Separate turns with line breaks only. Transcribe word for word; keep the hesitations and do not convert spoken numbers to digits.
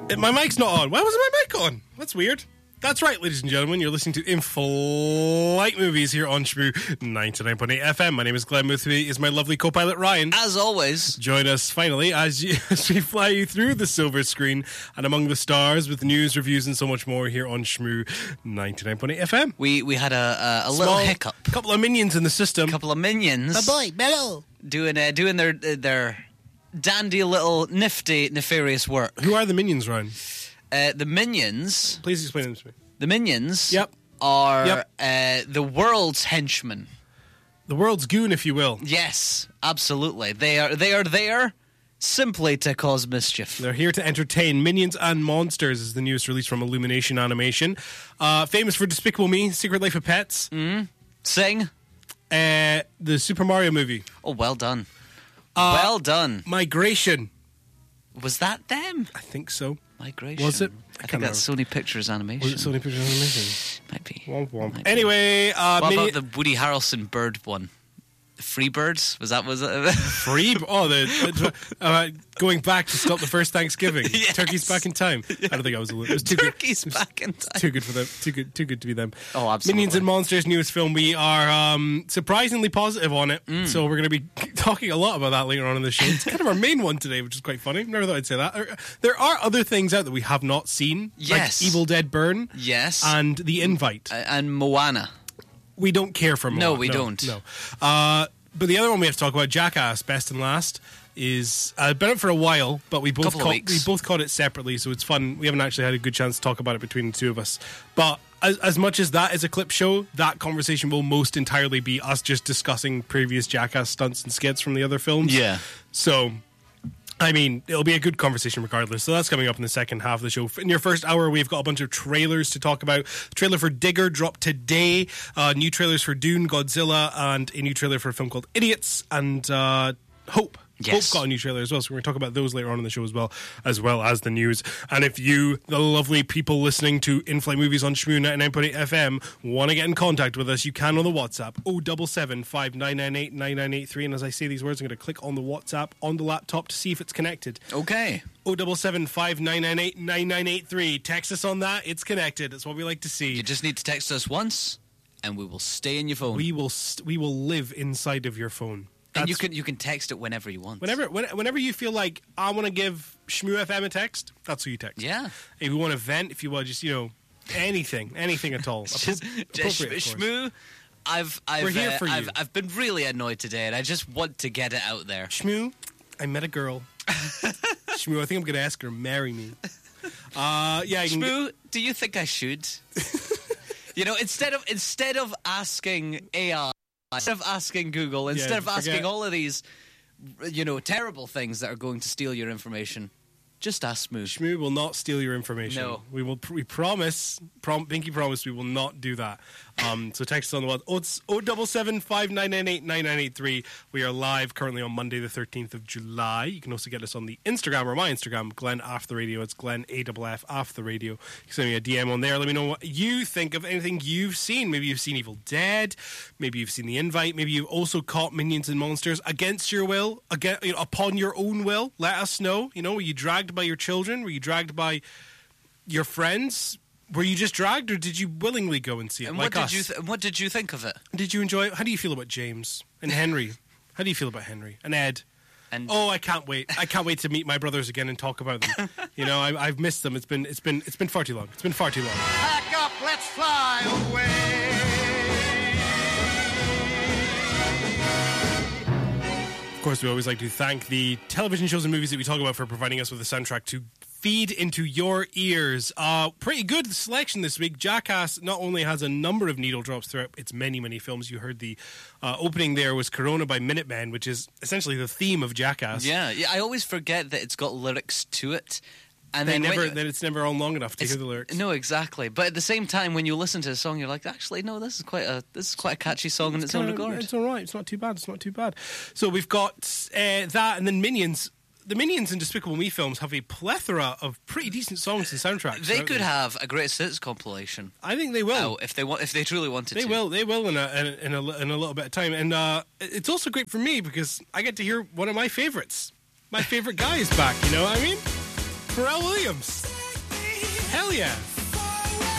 It, my mic's not on. Why wasn't my mic on? That's weird. That's right, ladies and gentlemen. You're listening to In Flight Movies here on Shmoo ninety-nine point eight F M. My name is Glenn. With me is my lovely co-pilot Ryan.
As always.
Join us finally as, you, as we fly you through the silver screen and among the stars with news, reviews, and so much more here on Shmoo ninety-nine point eight F M.
We we had a, a, a little hiccup.
A couple of minions in the system.
A couple of minions.
Oh boy, Bello.
Doing uh, doing their their dandy little nifty nefarious work.
Who are the minions, Ryan?
Uh, the minions.
Please explain them to me.
The minions.
Yep.
Are
yep.
Uh, the world's henchmen.
The world's goon, if you will.
Yes, absolutely. They are they are there simply to cause mischief.
They're here to entertain. Minions and Monsters is the newest release from Illumination Animation. Uh, famous for Despicable Me, Secret Life of Pets.
Mm. Sing.
Uh, the Super Mario movie.
Oh, well done.
Uh,
well done.
Migration.
Was that them?
I think so.
Migration.
Was it?
I, I think that's Sony Pictures Animation.
Was it Sony Pictures Animation?
Might be.
Womp womp.
Might be.
Anyway, uh,
what
mini-
about the Woody Harrelson bird one? The Freebirds? Was that was it?
Free? Oh, the uh, going back to stop the first Thanksgiving.
Yes.
Turkey's back in time. Yes. I don't think I was. It was too
Turkey's
good.
back in time.
Too good for them. Too good. Too good to be them.
Oh, absolutely.
Minions and Monsters newest film. We are um, surprisingly positive on it. Mm. So we're going to be talking a lot about that later on in the show. It's kind of our main one today, which is quite funny. Never thought I'd say that. There are other things out that we have not seen.
Yes.
Like Evil Dead Burn.
Yes.
And The Invite.
Uh, and Moana.
We don't care for Moana.
No, we
no,
don't.
No. Uh, but the other one we have to talk about, Jackass, Best and Last, is uh, been out for a while, but we both
Couple of
caught,
weeks.
we both caught it separately, so it's fun. We haven't actually had a good chance to talk about it between the two of us. But as, as much as that is a clip show, that conversation will most entirely be us just discussing previous Jackass stunts and skits from the other films.
Yeah.
So, I mean, it'll be a good conversation regardless. So that's coming up in the second half of the show. In your first hour, we've got a bunch of trailers to talk about. The trailer for Digger dropped today. Uh, new trailers for Dune, Godzilla, and a new trailer for a film called Idiots, and uh, Hope.
Yes.
Hope got a new trailer as well, so we're going to talk about those later on in the show as well, as well as the news. And if you, the lovely people listening to In-Flight Movies on Shmoo ninety-nine point eight F M, want to get in contact with us, you can on the WhatsApp, oh seven seven, five nine nine eight, nine nine eight three. And as I say these words, I'm going to click on the WhatsApp on the laptop to see if it's connected.
Okay.
oh seven seven, five nine nine eight, nine nine eight three. Text us on that. It's connected. That's what we like to see.
You just need to text us once, and we will stay in your phone.
We will st- we will live inside of your phone.
And you can you can text it whenever you want.
Whenever when, whenever you feel like, I want to give Shmoo F M a text, that's who you text.
Yeah.
If you want to vent, if you want just, you know, anything, anything at all.
just,
Appro-
just
appropriate, of course.
Shmoo, I've I've,
We're here
uh,
for you.
I've I've been really annoyed today, and I just want to get it out there.
Shmoo, I met a girl. Shmoo, I think I'm going to ask her to marry me. Uh, yeah, you can
Shmoo, do you think I should? You know, instead of instead of asking A I, instead of asking Google, instead
Yeah,
of asking
forget-
all of these, you know, terrible things that are going to steal your information, just ask Shmoo.
Shmoo will not steal your information.
No.
We will. We promise. Prom, Pinky promise we will not do that. Um, so text us on the WhatsApp. Oh, it's oh seven seven, five nine nine eight, nine nine eight three. We are live currently on Monday the thirteenth of July. You can also get us on the Instagram or my Instagram, Glenn After the Radio. It's Glenn A F F After the Radio. You can send me a D M on there. Let me know what you think of anything you've seen. Maybe you've seen Evil Dead. Maybe you've seen The Invite. Maybe you've also caught Minions and Monsters against your will, again, you know, upon your own will. Let us know. You know, were you dragged by your children? Were you dragged by your friends? Were you just dragged, or did you willingly go and see it?
And
like
what
us?
did you th- what did you think of it?
Did you enjoy it? How do you feel about James and Henry? How do you feel about Henry and Ed?
And
Oh, I can't wait! I can't wait to meet my brothers again and talk about them. You know, I, I've missed them. It's been, it's been, it's been far too long. It's been far too long.
Pack up, let's fly away.
Of course, we always like to thank the television shows and movies that we talk about for providing us with a soundtrack to feed into your ears. Uh, pretty good selection this week. Jackass not only has a number of needle drops throughout its many, many films. You heard the uh, opening there was Corona by Minutemen, which is essentially the theme of Jackass.
yeah, yeah, I always forget that it's got lyrics to it. And
They
then
never,
when,
that it's never on long enough to
it's-
hear the lyrics.
No, exactly. But at the same time, when you listen to the song, you're like, actually, no, this is quite a this is quite a catchy song in its own
kinda-
regard.
It's all right. It's not too bad. It's not too bad. So we've got uh, that, and then Minions. The Minions and Despicable Me films have a plethora of pretty decent songs and soundtracks.
They
don't
could have a greatest hits compilation
I think they will.
out if they want, if they truly wanted
They
to.
will. They will in a in a, in a, in a little bit of time, and uh, it's also great for me because I get to hear one of my favorites. My favorite guy is back. You know what I mean? Pharrell Williams. Hell yeah.